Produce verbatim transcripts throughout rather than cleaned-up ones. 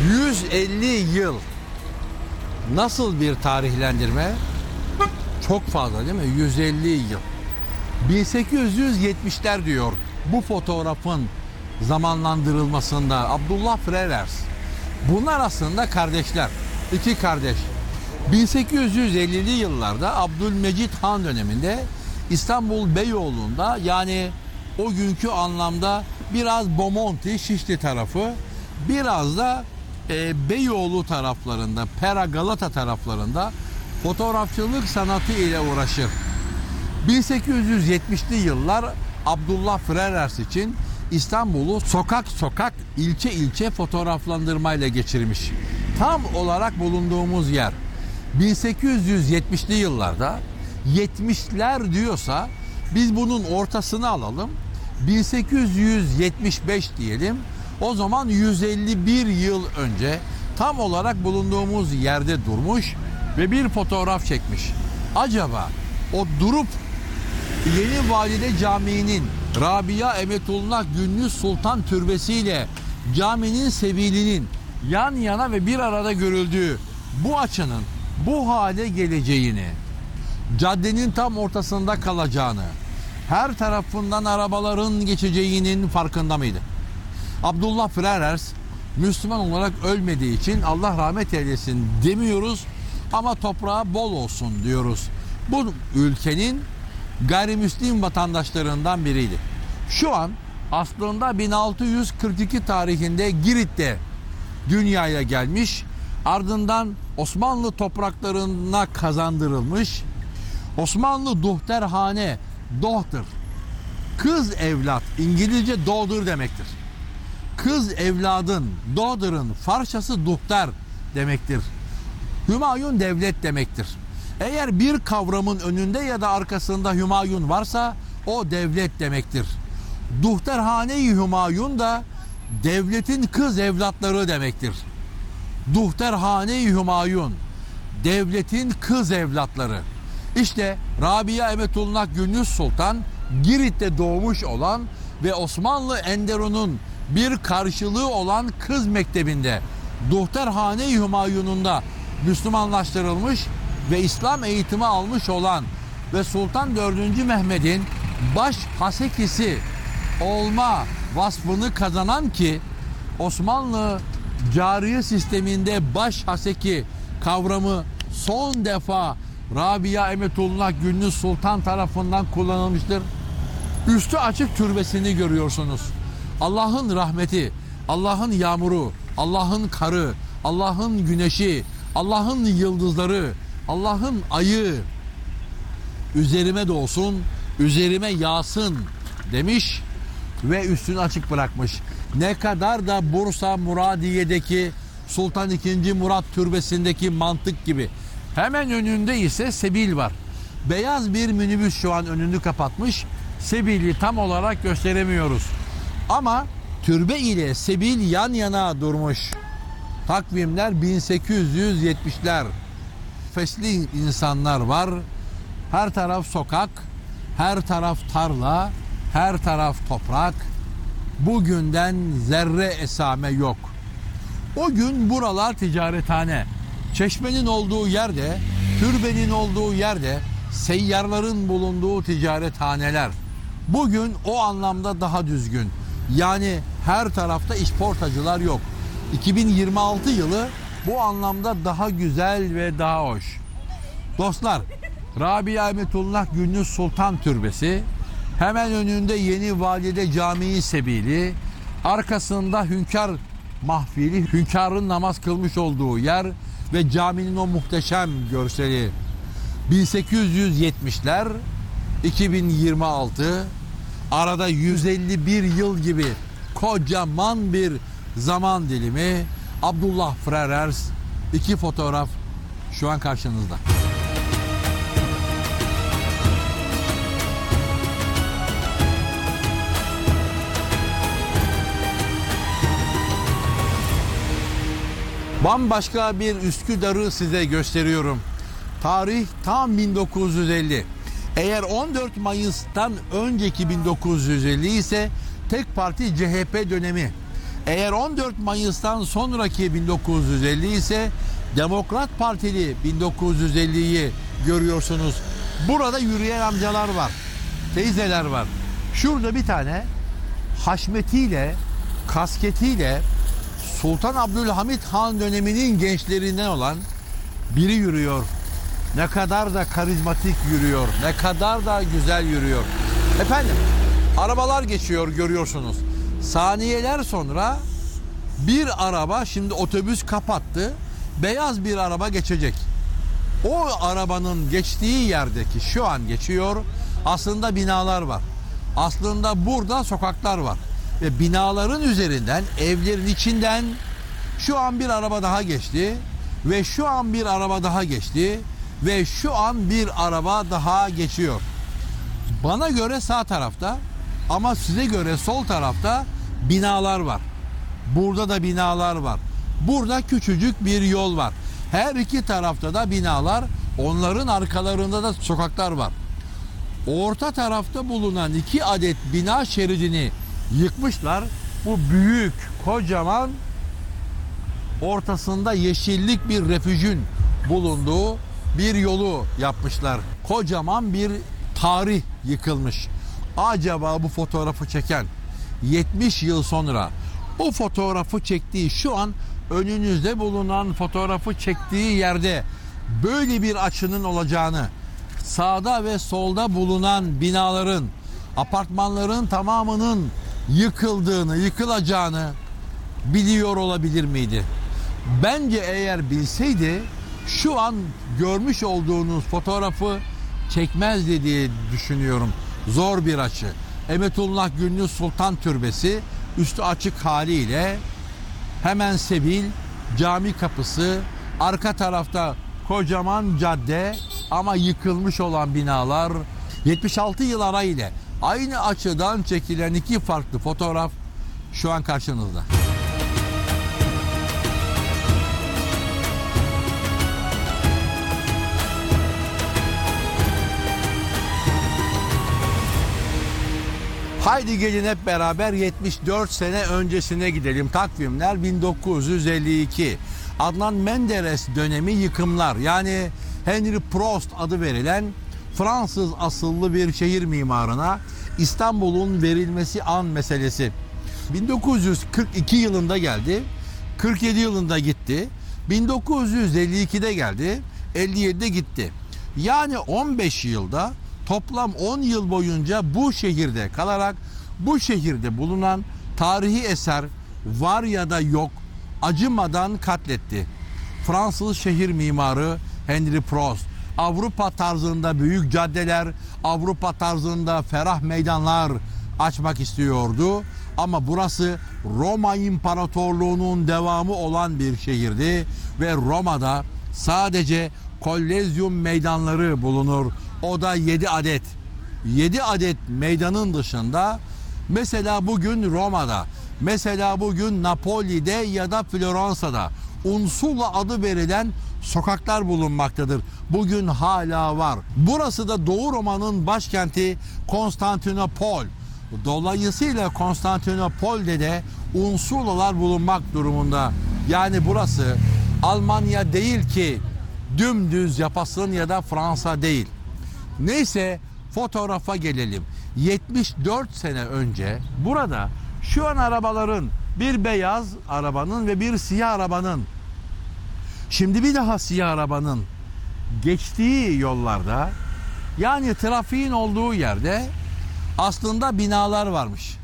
yüz elli yıl. Nasıl bir tarihlendirme? Çok fazla değil mi? yüz elli yıl. bin sekiz yüz yetmişler diyor bu fotoğrafın zamanlandırılmasında Abdullah Frerers. Bunlar aslında kardeşler. İki kardeş. bin sekiz yüz ellili yıllarda Abdülmecit Han döneminde İstanbul Beyoğlu'nda, yani o günkü anlamda biraz Bomonti, Şişli tarafı, biraz da e, Beyoğlu taraflarında, Pera Galata taraflarında fotoğrafçılık sanatı ile uğraşır. bin sekiz yüz yetmişli yıllar Abdullah Frerers için İstanbul'u sokak sokak, ilçe ilçe fotoğraflandırmayla geçirmiş. Tam olarak bulunduğumuz yer bin sekiz yüz yetmişli yıllarda, yetmişler diyorsa biz bunun ortasını alalım, bin sekiz yüz yetmiş beş diyelim. O zaman yüz elli bir yıl önce tam olarak bulunduğumuz yerde durmuş ve bir fotoğraf çekmiş. Acaba o durup Yeni Valide Camii'nin Rabia Emetullah Gündüz Sultan Türbesi ile caminin sebilinin yan yana ve bir arada görüldüğü bu açının bu hale geleceğini, caddenin tam ortasında kalacağını, her tarafından arabaların geçeceğinin farkında mıydı? Abdullah Frerers Müslüman olarak ölmediği için Allah rahmet eylesin demiyoruz ama toprağı bol olsun diyoruz. Bu ülkenin gayrimüslim vatandaşlarından biriydi. Şu an aslında bin altı yüz kırk iki tarihinde Girit'te dünyaya gelmiş, ardından Osmanlı topraklarına kazandırılmış. Osmanlı Duhterhane, daughter, kız evlat, İngilizce daughter demektir. Kız evladın, daughter'ın Farsçası duhter demektir. Hümayun devlet demektir. Eğer bir kavramın önünde ya da arkasında Hümayun varsa o devlet demektir. Duhterhane-i Hümayun da devletin kız evlatları demektir. Duhterhane-i Hümayun, devletin kız evlatları. İşte Rabia Emetullah Gündüz Sultan Girit'te doğmuş olan ve Osmanlı Enderun'un bir karşılığı olan kız mektebinde, Duhterhane-i Hümayun'unda Müslümanlaştırılmış ve İslam eğitimi almış olan ve Sultan dördüncü Mehmet'in baş hasekisi olma vasfını kazanan, ki Osmanlı cariye sisteminde baş haseki kavramı son defa Rabia Emetullah Gündüz Sultan tarafından kullanılmıştır. Üstü açık türbesini görüyorsunuz. Allah'ın rahmeti, Allah'ın yağmuru, Allah'ın karı, Allah'ın güneşi, Allah'ın yıldızları, Allah'ın ayı üzerime doğsun, üzerime yağsın demiş ve üstünü açık bırakmış. Ne kadar da Bursa Muradiye'deki Sultan ikinci. Murat türbesindeki mantık gibi. Hemen önünde ise sebil var. Beyaz bir minibüs şu an önünü kapatmış. Sebili tam olarak gösteremiyoruz. Ama türbe ile sebil yan yana durmuş. Takvimler bin sekiz yüz yetmişler. Fesli insanlar var. Her taraf sokak, her taraf tarla, her taraf toprak. Bugünden zerre esame yok. O gün buralar ticarethane. Çeşmenin olduğu yerde, türbenin olduğu yerde seyyarların bulunduğu ticarethaneler. Bugün o anlamda daha düzgün. Yani her tarafta işportacılar yok. iki bin yirmi altı yılı bu anlamda daha güzel ve daha hoş. Dostlar, Rabia Emetullah Gündüz Sultan Türbesi, hemen önünde Yeni Valide Camii sebili, arkasında Hünkar mahfili, hünkârın namaz kılmış olduğu yer ve caminin o muhteşem görseli. bin sekiz yüz yetmişler, iki bin yirmi altı, arada yüz elli bir yıl gibi kocaman bir zaman dilimi. Abdullah Frerers, iki fotoğraf şu an karşınızda. Bambaşka bir Üsküdar'ı size gösteriyorum. Tarih tam bin dokuz yüz elli. Eğer on dört Mayıs'tan önceki bin dokuz yüz elli ise tek parti C H P dönemi. Eğer on dört Mayıs'tan sonraki bin dokuz yüz elli ise Demokrat Partili bin dokuz yüz elliyi görüyorsunuz. Burada yürüyen amcalar var, teyzeler var. Şurada bir tane haşmetiyle, kasketiyle Sultan Abdülhamit Han döneminin gençlerinden olan biri yürüyor. Ne kadar da karizmatik yürüyor, ne kadar da güzel yürüyor. Efendim, arabalar geçiyor görüyorsunuz. Saniyeler sonra bir araba, şimdi otobüs kapattı, beyaz bir araba geçecek. O arabanın geçtiği yerdeki, şu an geçiyor, aslında binalar var. Aslında burada sokaklar var. Ve binaların üzerinden, evlerin içinden şu an bir araba daha geçti. Ve şu an bir araba daha geçti. Ve şu an bir araba daha geçiyor. Bana göre sağ tarafta ama size göre sol tarafta binalar var. Burada da binalar var. Burada küçücük bir yol var. Her iki tarafta da binalar, onların arkalarında da sokaklar var. Orta tarafta bulunan iki adet bina şeridini yıkmışlar. Bu büyük, kocaman, ortasında yeşillik bir refüjün bulunduğu bir yolu yapmışlar. Kocaman bir tarih yıkılmış. Acaba bu fotoğrafı çeken yetmiş yıl sonra o fotoğrafı çektiği, şu an önünüzde bulunan fotoğrafı çektiği yerde böyle bir açının olacağını, sağda ve solda bulunan binaların, apartmanların tamamının yıkıldığını, yıkılacağını biliyor olabilir miydi? Bence eğer bilseydi şu an görmüş olduğunuz fotoğrafı çekmezdi diye düşünüyorum. Zor bir açı. Emetullah Gülnüz Sultan Türbesi üstü açık haliyle, hemen Sebil cami kapısı, arka tarafta kocaman cadde ama yıkılmış olan binalar. yetmiş altı yıl arayla aynı açıdan çekilen iki farklı fotoğraf şu an karşınızda. Haydi gelin hep beraber yetmiş dört sene öncesine gidelim. Takvimler bin dokuz yüz elli iki. Adnan Menderes dönemi yıkımlar. Yani Henry Prost adı verilen Fransız asıllı bir şehir mimarına İstanbul'un verilmesi an meselesi. bin dokuz yüz kırk iki yılında geldi. kırk yedi yılında gitti. bin dokuz yüz elli ikide geldi. elli yedide gitti. Yani on beş yılda, toplam on yıl boyunca bu şehirde kalarak bu şehirde bulunan tarihi eser var ya da yok acımadan katletti. Fransız şehir mimarı Henry Prost Avrupa tarzında büyük caddeler, Avrupa tarzında ferah meydanlar açmak istiyordu. Ama burası Roma İmparatorluğu'nun devamı olan bir şehirdi ve Roma'da sadece Kollezyum meydanları bulunur. O da yedi adet. yedi adet meydanın dışında mesela bugün Roma'da, mesela bugün Napoli'de ya da Floransa'da Unsula adı verilen sokaklar bulunmaktadır. Bugün hala var. Burası da Doğu Roma'nın başkenti Konstantinopol. Dolayısıyla Konstantinopol'de de Unsulalar bulunmak durumunda. Yani burası Almanya değil ki dümdüz yapasın ya da Fransa değil. Neyse, fotoğrafa gelelim. yetmiş dört sene önce burada şu an arabaların, bir beyaz arabanın ve bir siyah arabanın, şimdi bir daha siyah arabanın geçtiği yollarda, yani trafiğin olduğu yerde aslında binalar varmış.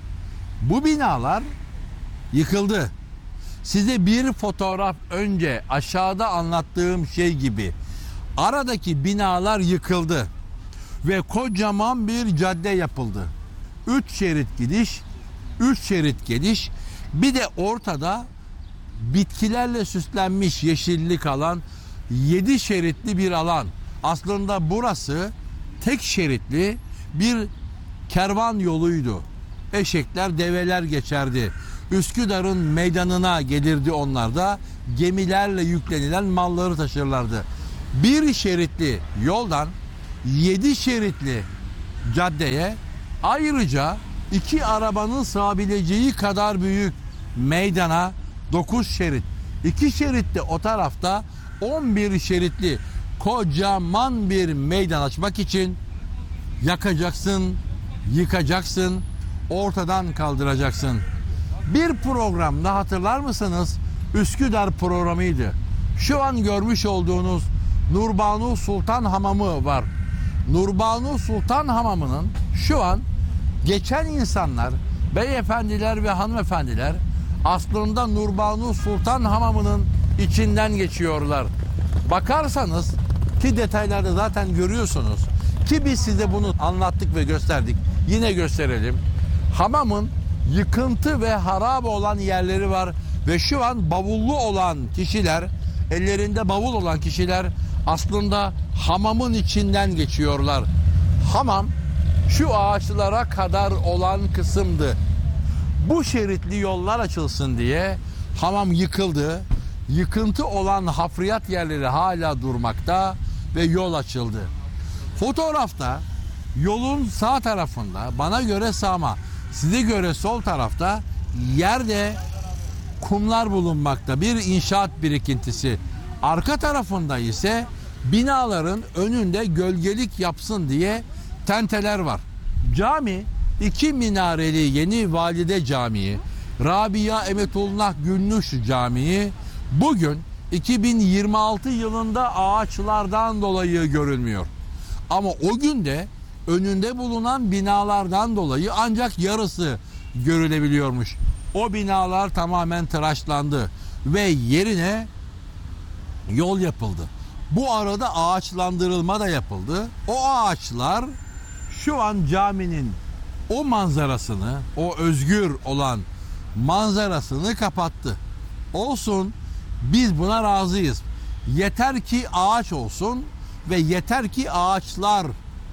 Bu binalar yıkıldı. Size bir fotoğraf önce aşağıda anlattığım şey gibi aradaki binalar yıkıldı ve kocaman bir cadde yapıldı. Üç şerit gidiş, üç şerit geliş, bir de ortada bitkilerle süslenmiş yeşillik alan, yedi şeritli bir alan. Aslında burası tek şeritli bir kervan yoluydu. Eşekler, develer geçerdi. Üsküdar'ın meydanına gelirdi onlar da. Gemilerle yüklenilen malları taşırlardı. Bir şeritli yoldan yedi şeritli caddeye ayrıca iki arabanın sığabileceği kadar büyük meydana dokuz şerit. iki şeritli o tarafta on bir şeritli kocaman bir meydan açmak için yakacaksın, yıkacaksın, ortadan kaldıracaksın. Bir programda hatırlar mısınız? Üsküdar programıydı. Şu an görmüş olduğunuz Nurbanu Sultan Hamamı var. Nurbanu Sultan Hamamı'nın şu an geçen insanlar, beyefendiler ve hanımefendiler aslında Nurbanu Sultan Hamamı'nın içinden geçiyorlar. Bakarsanız ki detaylarda zaten görüyorsunuz ki biz size bunu anlattık ve gösterdik. Yine gösterelim. Hamamın yıkıntı ve harap olan yerleri var ve şu an bavullu olan kişiler, ellerinde bavul olan kişiler aslında hamamın içinden geçiyorlar. Hamam şu ağaçlara kadar olan kısımdı. Bu şeritli yollar açılsın diye hamam yıkıldı. Yıkıntı olan hafriyat yerleri hala durmakta ve yol açıldı. Fotoğrafta yolun sağ tarafında, bana göre sağma, size göre sol tarafta yerde kumlar bulunmakta. Bir inşaat birikintisi. Arka tarafında ise binaların önünde gölgelik yapsın diye tenteler var. Cami iki minareli Yeni Valide Camii, Rabia Emetullah Gülnüş Camii bugün iki bin yirmi altı yılında ağaçlardan dolayı görülmüyor. Ama o günde önünde bulunan binalardan dolayı ancak yarısı görülebiliyormuş. O binalar tamamen tıraşlandı ve yerine yol yapıldı. Bu arada ağaçlandırılma da yapıldı. O ağaçlar şu an caminin o manzarasını, o özgür olan manzarasını kapattı. Olsun, biz buna razıyız. Yeter ki ağaç olsun ve yeter ki ağaçlar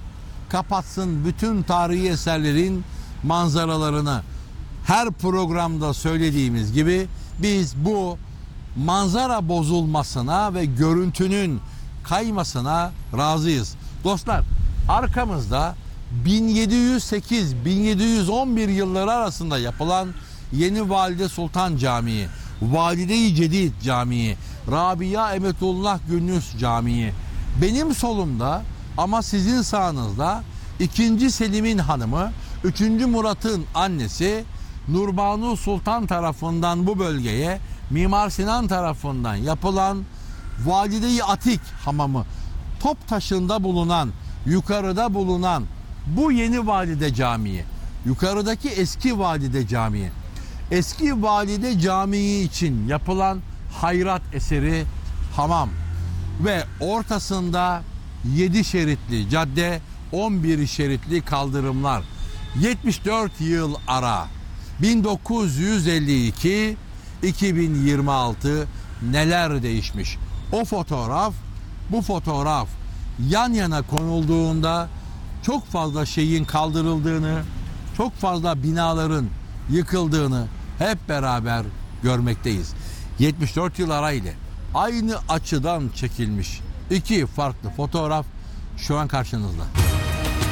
kapatsın bütün tarihi eserlerin manzaralarını. Her programda söylediğimiz gibi biz bu manzara bozulmasına ve görüntünün kaymasına razıyız. Dostlar, arkamızda bin yedi yüz sekiz bin yedi yüz on bir yılları arasında yapılan Yeni Valide Sultan Camii, Valide-i Cedid Camii, Rabia Emetullah Gülnüş Camii. Benim solumda ama sizin sağınızda ikinci Selim'in hanımı, üçüncü Murat'ın annesi Nurbanu Sultan tarafından bu bölgeye Mimar Sinan tarafından yapılan Valide-i Atik Hamamı, Toptaşı'nda bulunan, yukarıda bulunan bu Yeni Valide Camii, yukarıdaki eski Valide Camii, eski Valide Camii için yapılan hayrat eseri hamam ve ortasında yedi şeritli cadde, on bir şeritli kaldırımlar. yetmiş dört yıl ara, bin dokuz yüz elli iki iki bin yirmi altı neler değişmiş. O fotoğraf, bu fotoğraf yan yana konulduğunda çok fazla şeyin kaldırıldığını, çok fazla binaların yıkıldığını hep beraber görmekteyiz. yetmiş dört yıl arayla aynı açıdan çekilmiş iki farklı fotoğraf şu an karşınızda.